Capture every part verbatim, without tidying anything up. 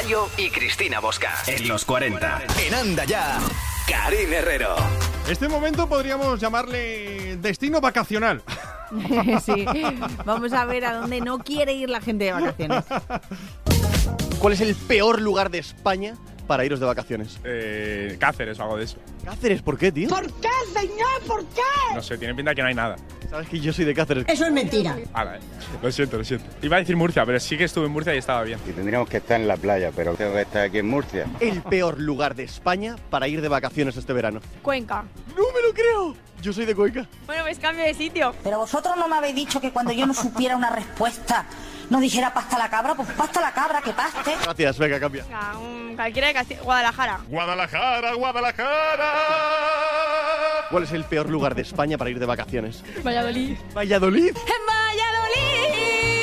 Bayo y Cristina Bosca. En los cuarenta. En Anda Ya, Karine Herrero. Este momento podríamos llamarle destino vacacional. Sí, vamos a ver a dónde no quiere ir la gente de vacaciones. ¿Cuál es el peor lugar de España para iros de vacaciones? Eh, Cáceres o algo de eso. ¿Cáceres? ¿Por qué, tío? ¿Por qué, señor? ¿Por qué? No sé, tiene pinta que no hay nada. Sabes que yo soy de Cáceres. Eso es mentira. Hala, eh. Lo siento, lo siento. Iba a decir Murcia, pero sí que estuve en Murcia y estaba bien. Y tendríamos que estar en la playa, pero tengo que estar aquí en Murcia. El peor lugar de España para ir de vacaciones este verano. Cuenca. ¡No me lo creo! Yo soy de Cuenca. Bueno, pues cambio de sitio. Pero vosotros no me habéis dicho que cuando yo no supiera una respuesta no dijera pasta la cabra, pues pasta la cabra, que paste. Gracias, venga, cambia. Venga, un, cualquiera de Castilla. Guadalajara. Guadalajara, Guadalajara. ¿Cuál es el peor lugar de España para ir de vacaciones? Valladolid. ¿Valladolid? ¡En Valladolid!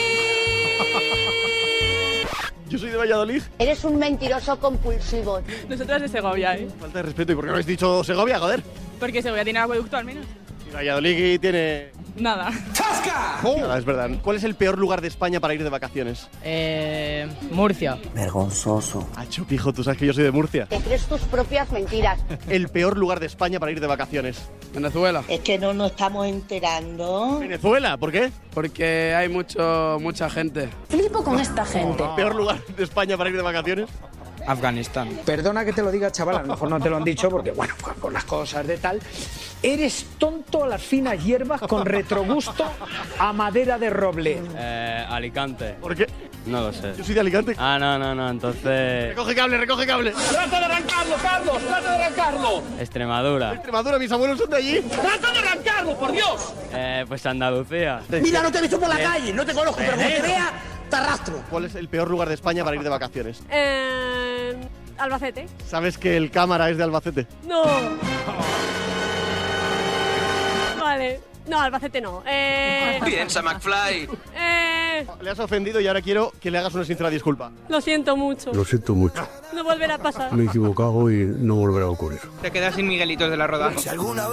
Yo soy de Valladolid. Eres un mentiroso compulsivo. Nosotras de Segovia, ¿eh? Falta de respeto. ¿Y por qué no habéis dicho Segovia, joder? Porque Segovia tiene acueducto al menos. Y Valladolid tiene... Nada. Nada, es verdad. ¿Cuál es el peor lugar de España para ir de vacaciones? Eh... Murcia. Vergonzoso. Acho, pijo, tú sabes que yo soy de Murcia. Te crees tus propias mentiras. El peor lugar de España para ir de vacaciones. Venezuela. Es que no nos estamos enterando. ¿Venezuela? ¿Por qué? Porque hay mucho, mucha gente. Flipo con esta gente. ¿El peor lugar de España para ir de vacaciones? Afganistán. Perdona que te lo diga, chaval, a lo mejor no te lo han dicho porque, bueno, pues con las cosas de tal. Eres tonto a las finas hierbas con retrogusto a madera de roble. Eh, Alicante. ¿Por qué? No lo sé. Yo soy de Alicante. Ah, no, no, no, entonces... Recoge cable, recoge cable. ¡Trata de arrancarlo, Carlos! ¡Trata de arrancarlo! Extremadura. Extremadura, mis abuelos son de allí. ¡Trata de arrancarlo, por Dios! Eh, pues Andalucía. Mira, no te he visto por la calle, no te conozco, pero como te vea, te arrastro. ¿Cuál es el peor lugar de España para ir de vacaciones? Eh, Albacete. ¿Sabes que el cámara es de Albacete? No. Vale. No, Albacete no. Eh, Piensa, McFly. eh, Le has ofendido y ahora quiero que le hagas una sincera disculpa. lo siento mucho. Lo siento mucho. No volverá a pasar. Me he equivocado y no volverá a ocurrir. Te quedas sin Miguelitos de la Roda. Si alguna